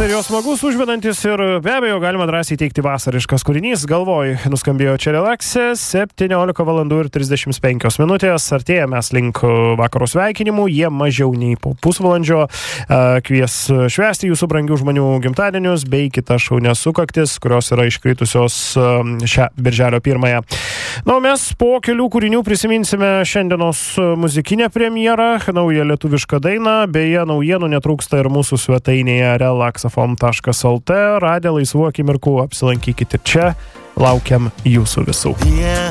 ir jos smagus, užvedantis ir be abejo galima drąsiai teikti vasariškas kūrinys. Galvoj, nuskambėjo čia relaksė, 17 valandų ir 35 minutės. Artėjame link vakaro sveikinimų, jie mažiau nei po pusvalandžio kvies švęsti jūsų brangių žmonių gimtadienius bei kitas šaunias sukaktis, kurios yra iškritusios šią birželio 1-ąją. Na, mes po kelių kūrinių prisiminsime šiandienos muzikinę premjerą, naują lietuvišką dainą, beje, naujienų netrūksta ir mūsų svetainėje relaxafm.lt. Radę laisvų akimirkų apsilankykite čia, laukiam jūsų visų.